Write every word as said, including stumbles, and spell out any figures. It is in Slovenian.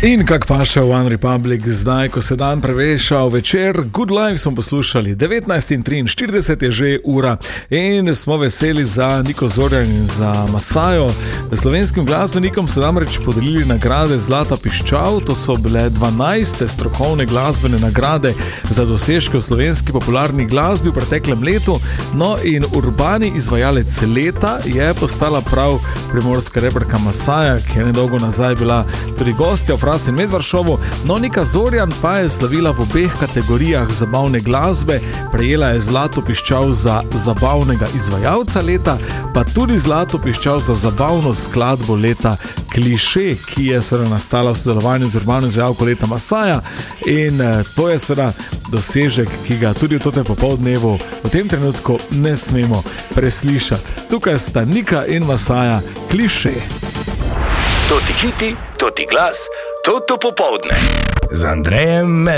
In kak paše v One Republic, zdaj, ko se dan prevešal večer, Good Life smo poslušali, devetnajst in triinštirideset je že ura in smo veseli za Niko Zorjan in za Masajo. Slovenskim glasbenikom so namreč podelili nagrade Zlata piščal, to so bile dvanajste strokovne glasbene nagrade za dosežke v slovenski popularni glasbi v preteklem letu. No in urbani izvajalec leta je postala prav primorska reperka Masaja, ki je nedolgo nazaj bila tudi gostja v Fras in Medvaršovu. No, Nika Zorjan pa je slavila v obeh kategorijah zabavne glasbe, prejela je zlato piščal za zabavnega izvajalca leta, pa tudi zlato piščal za zabavno skladbo leta Kliše, ki je seveda nastala v sodelovanju z urbano izvajalko leta Masaja, in to je seveda dosežek, ki ga tudi v totem popoldnevu v tem trenutku ne smemo preslišati. Tukaj sta Nika in Masaja, Kliše. To ti hiti, to ti glas, to to popoldne z Andrejem